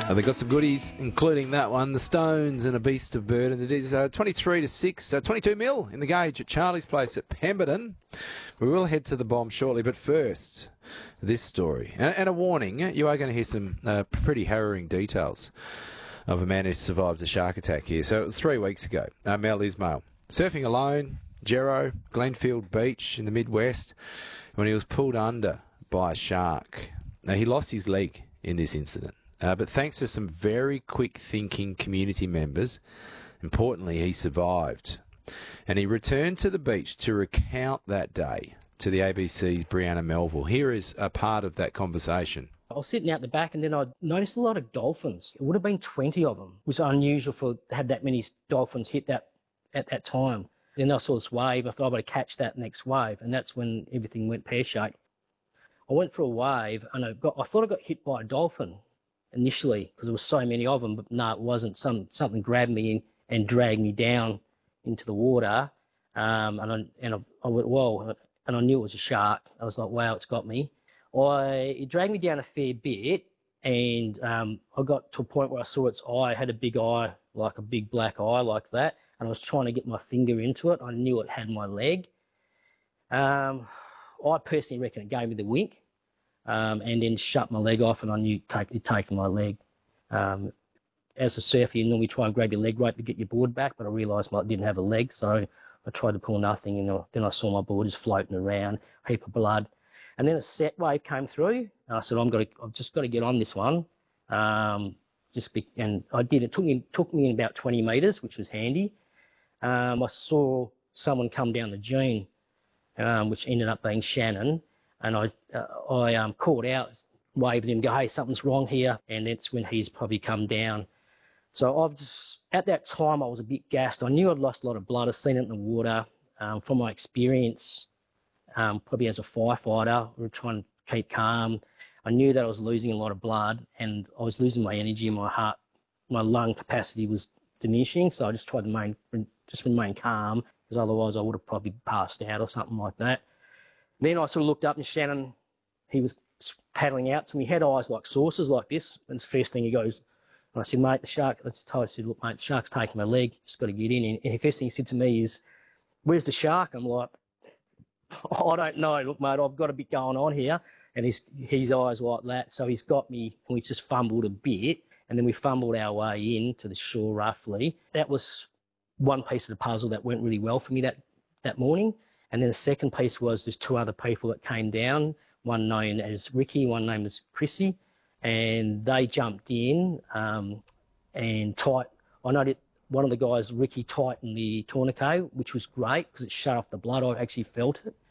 They've got some goodies, including that one, the Stones and a Beast of Burden. It is 23-6, 22 mil in the gauge at Charlie's Place at Pemberton. We will head to the bomb shortly, but first, this story. And a warning, you are going to hear some pretty harrowing details of a man who survived a shark attack here. So it was 3 weeks ago. Mel Ismail, surfing alone, Gero, Glenfield Beach in the Midwest, when he was pulled under by a shark. Now, he lost his leg in this incident. But thanks to some very quick-thinking community members, importantly, he survived. And he returned to the beach to recount that day to the ABC's Brianna Melville. Here is a part of that conversation. I was sitting out the back and then I noticed a lot of dolphins. It would have been 20 of them, which was unusual for to have that many dolphins hit that at that time. Then I saw this wave. I thought I would catch that next wave, and that's when everything went pear-shaped. I went for a wave and I thought I got hit by a dolphin initially because there was so many of them, but no, it wasn't. Something grabbed me and dragged me down into the water, and I went, whoa, and I knew it was a shark. I was like, wow, it's got me. It dragged me down a fair bit, and I got to a point where I saw its eye. It had a big eye, like a big black eye like that, and I was trying to get my finger into it. I knew it had my leg. I personally reckon it gave me the wink. And then shut my leg off, and I knew it'd taken my leg. As a surfer, you normally try and grab your leg rope to get your board back, but I realised I didn't have a leg, so I tried to pull nothing, and then I saw my board just floating around, heap of blood. And then a set wave came through, and I said, I've just got to get on this one. And I did. It took me in about 20 metres, which was handy. I saw someone come down the dune, which ended up being Shannon. And I called out, waved at him, go, hey, something's wrong here. And that's when he's probably come down. So at that time, I was a bit gassed. I knew I'd lost a lot of blood. I'd seen it in the water. From my experience, probably as a firefighter, we were trying to keep calm. I knew that I was losing a lot of blood and I was losing my energy in my heart. My lung capacity was diminishing. So I just tried to remain calm, because otherwise I would have probably passed out or something like that. Then I sort of looked up and Shannon, he was paddling out to me. He had eyes like saucers like this. And the first thing he goes, and I said, mate, the shark, I said, look, mate, the shark's taking my leg. Just got to get in. And the first thing he said to me is, where's the shark? I'm like, I don't know. Look, mate, I've got a bit going on here. And his eyes like that. So he's got me, and we just fumbled a bit. And then we fumbled our way in to the shore roughly. That was one piece of the puzzle that went really well for me that morning. And then the second piece was there's two other people that came down, one known as Ricky, one named as Chrissy, and they jumped in and I know that one of the guys, Ricky, tightened the tourniquet, which was great because it shut off the blood. I actually felt it.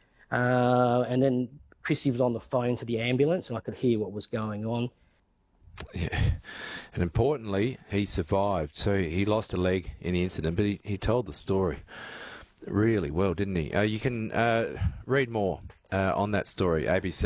And then Chrissy was on the phone to the ambulance and I could hear what was going on. Yeah, and importantly, he survived. So he lost a leg in the incident, but he told the story really well, didn't he? You can read more on that story, ABC.